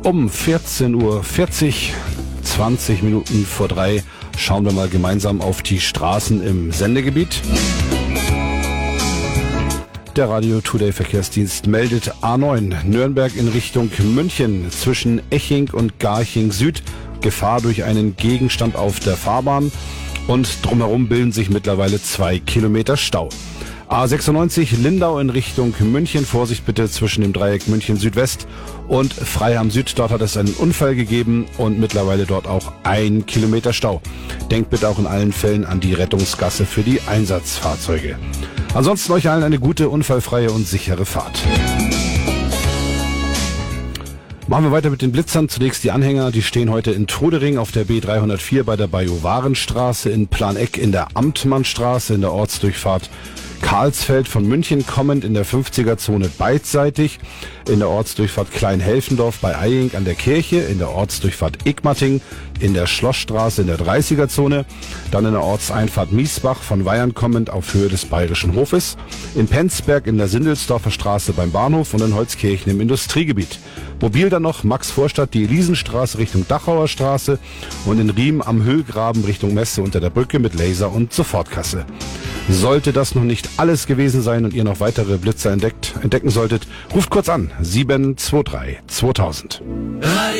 Um 14:40 Uhr, 20 Minuten vor 3, schauen wir mal gemeinsam auf die Straßen im Sendegebiet. Der Radio Today Verkehrsdienst meldet A9 Nürnberg in Richtung München zwischen Eching und Garching Süd. Gefahr durch einen Gegenstand auf der Fahrbahn und drumherum bilden sich mittlerweile 2 Kilometer Stau. A96 Lindau in Richtung München. Vorsicht bitte zwischen dem Dreieck München Südwest und Freiham Süd. Dort hat es einen Unfall gegeben und mittlerweile dort auch 1 Kilometer Stau. Denkt bitte auch in allen Fällen an die Rettungsgasse für die Einsatzfahrzeuge. Ansonsten euch allen eine gute, unfallfreie und sichere Fahrt. Machen wir weiter mit den Blitzern. Zunächst die Anhänger, die stehen heute in Trudering auf der B304 bei der Bajuwarenstraße, in Planeck in der Amtmannstraße, in der Ortsdurchfahrt Karlsfeld von München kommend in der 50er-Zone beidseitig, in der Ortsdurchfahrt Kleinhelfendorf bei Eying an der Kirche, in der Ortsdurchfahrt Igmating, in der Schlossstraße in der 30er-Zone, dann in der Ortseinfahrt Miesbach von Weyern kommend auf Höhe des Bayerischen Hofes, in Penzberg in der Sindelsdorfer Straße beim Bahnhof und in Holzkirchen im Industriegebiet. Mobil dann noch Max Vorstadt die Elisenstraße Richtung Dachauer Straße und in Riem am Höhlgraben Richtung Messe unter der Brücke mit Laser und Sofortkasse. Sollte das noch nicht alles gewesen sein und ihr noch weitere Blitzer entdecken solltet, ruft kurz an 723 2000.